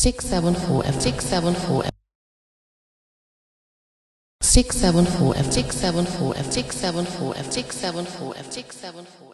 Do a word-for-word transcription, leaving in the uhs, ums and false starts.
six seven four F six seven four F six seven four F six seven four F six seven four F six seven four F six seven four